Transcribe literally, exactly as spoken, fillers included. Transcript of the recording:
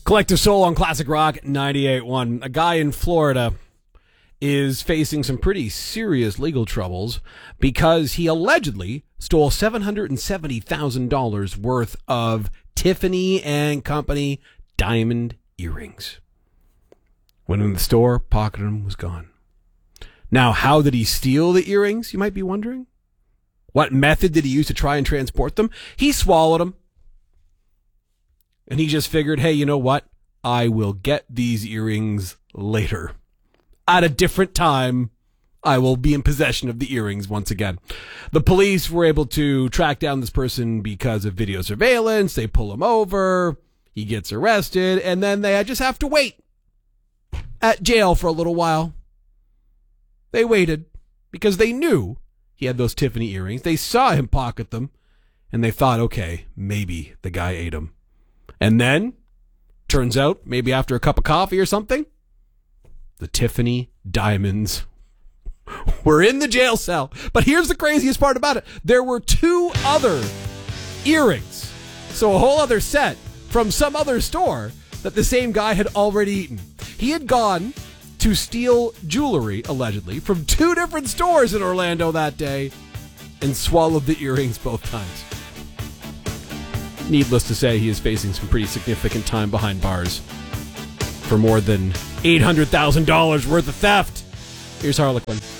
Collective Soul on Classic Rock ninety-eight point one. A guy in Florida is facing some pretty serious legal troubles because he allegedly stole seven hundred seventy thousand dollars worth of Tiffany and Company diamond earrings. Went in the store, pocketed them, was gone. Now, how did he steal the earrings, you might be wondering? What method did he use to try and transport them? He swallowed them. And he just figured, hey, you know what? I will get these earrings later. At a different time, I will be in possession of the earrings once again. The police were able to track down this person because of video surveillance. They pull him over. He gets arrested. And then they just have to wait at jail for a little while. They waited because they knew he had those Tiffany earrings. They saw him pocket them. And they thought, okay, maybe the guy ate them. And then, turns out, maybe after a cup of coffee or something, the Tiffany diamonds were in the jail cell. But here's the craziest part about it. There were two other earrings, so a whole other set from some other store that the same guy had already eaten. He had gone to steal jewelry, allegedly, from two different stores in Orlando that day and swallowed the earrings both times. Needless to say, he is facing some pretty significant time behind bars for more than eight hundred thousand dollars worth of theft. Here's Harlequin.